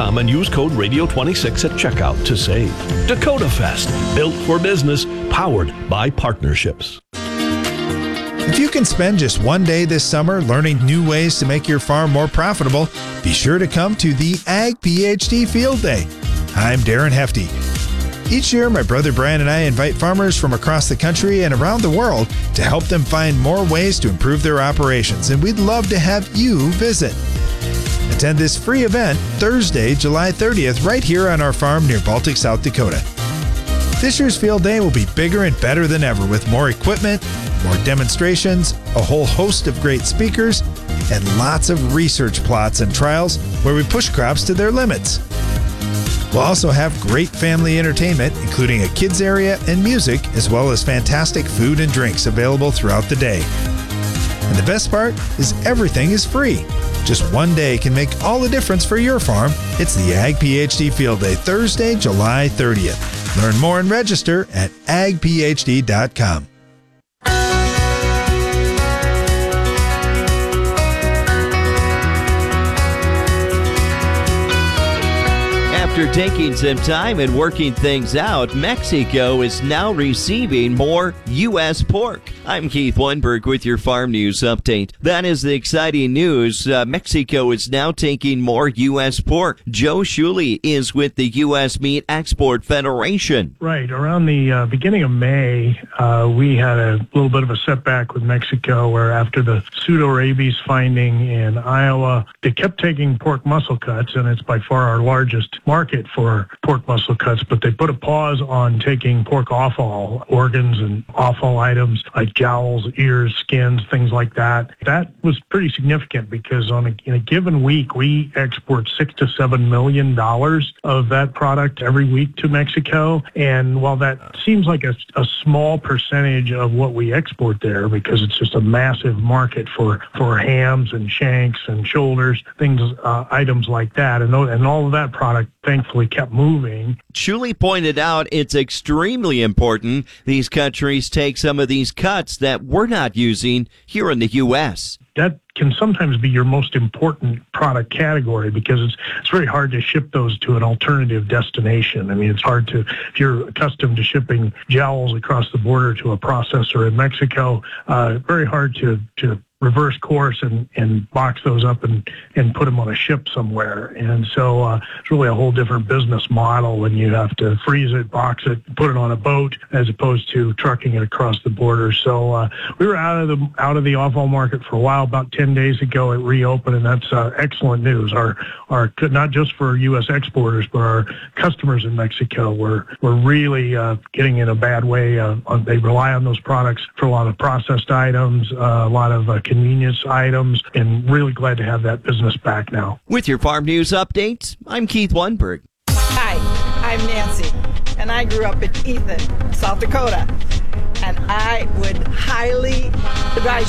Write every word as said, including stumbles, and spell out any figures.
com and use code radio twenty-six at checkout to save. Dakota Fest, built for business, powered by partnerships. If you can spend just one day this summer learning new ways to make your farm more profitable, be sure to come to the Ag PhD Field Day. I'm Darren Hefty. Each year, my brother Brian and I invite farmers from across the country and around the world to help them find more ways to improve their operations, and we'd love to have you visit. Attend this free event Thursday, July thirtieth, right here on our farm near Baltic, South Dakota. This year's Field Day will be bigger and better than ever with more equipment, more demonstrations, a whole host of great speakers, and lots of research plots and trials where we push crops to their limits. We'll also have great family entertainment, including a kids area and music, as well as fantastic food and drinks available throughout the day. And the best part is everything is free. Just one day can make all the difference for your farm. It's the Ag PhD Field Day, Thursday, July thirtieth. Learn more and register at ag p h d dot com. After taking some time and working things out, Mexico is now receiving more U S pork. I'm Keith Lundberg with your Farm News Update. That is the exciting news. Uh, Mexico is now taking more U S pork. Joe Shuley is with the U S Meat Export Federation. Right. Around the uh, beginning of May, uh, we had a little bit of a setback with Mexico where after the pseudo-rabies finding in Iowa, they kept taking pork muscle cuts, and it's by far our largest market for pork muscle cuts, but they put a pause on taking pork offal organs and offal items like jowls, ears, skins, things like that. That was pretty significant because on a, in a given week, we export six to seven million dollars of that product every week to Mexico. And while that seems like a, a small percentage of what we export there, because it's just a massive market for, for hams and shanks and shoulders, things, uh, items like that, and, and all of that product thankfully kept moving. Shuley pointed out it's extremely important these countries take some of these cuts that we're not using here in the U S. That can sometimes be your most important product category because it's it's very hard to ship those to an alternative destination. I mean, it's hard to, if you're accustomed to shipping jowls across the border to a processor in Mexico, uh, very hard to, to reverse course and, and box those up and, and put them on a ship somewhere. And so uh, it's really a whole different business model when you have to freeze it, box it, put it on a boat as opposed to trucking it across the border. So uh, we were out of the out of the offal market for a while. About ten days ago, it reopened, and that's uh, excellent news. Our our not just for U S exporters, but our customers in Mexico were were really uh, getting in a bad way. Uh, on, they rely on those products for a lot of processed items, uh, a lot of uh, convenience items, and really glad to have that business back now. With your Farm News Updates, I'm Keith Lundberg. Hi, I'm Nancy, and I grew up in Ethan, South Dakota, and I would highly advise